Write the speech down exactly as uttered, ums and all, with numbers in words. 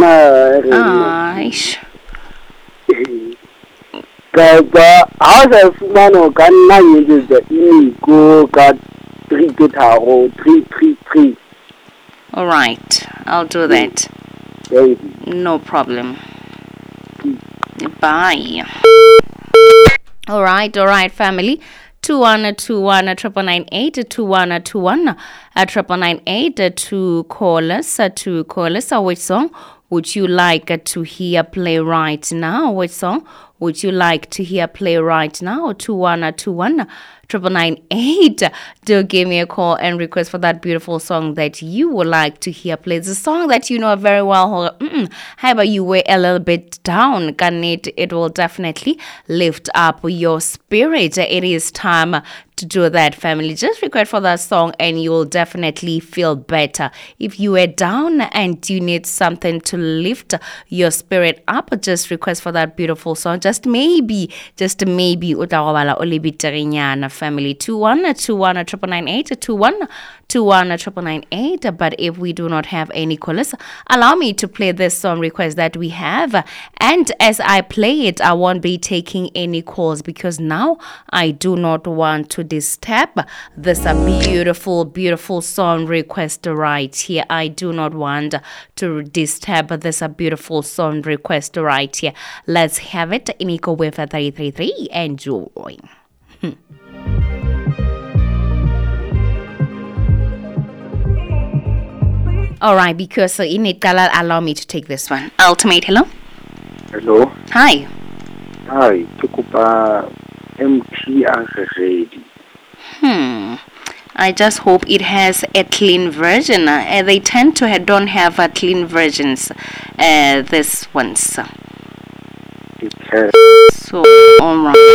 Ah, ish. Ka ba ha sa fumana ka nna nyetsetsa iko ka three ke tharo three three three. All right, I'll do that. Thank you. No problem. Bye. All right, all right, family. Two one two one triple nine eight two one two one uh triple nine eight to call us uh, to call us. Uh, which song would you like uh, to hear play right now? Which song would you like to hear play right now? Two one two one triple nine eight. Do give me a call and request for that beautiful song that you would like to hear play. It's a song that you know very well. Mm-mm. However, you were a little bit down. Can it? It will definitely lift up your spirit. It is time to do that, family. Just request for that song and you will definitely feel better. If you are down and you need something to lift your spirit up, just request for that beautiful song. Just maybe, just maybe, family. Two one two one triple nine eight two one two one triple nine eight. But if we do not have any callers, allow me to play this song request that we have. And as I play it, I won't be taking any calls because now I do not want to disturb this a beautiful, beautiful song request right here. I do not want to disturb this a beautiful song request right here. Let's have it. Iniko with three three three. Enjoy. All right, because uh, in it, allow me to take this one. Ultimate, hello. Hello. Hi. Hi. Tukupa M T R ready. Hmm. I just hope it has a clean version. Uh, they tend to ha- don't have uh, clean versions. Uh, this ones. It has. So, all right.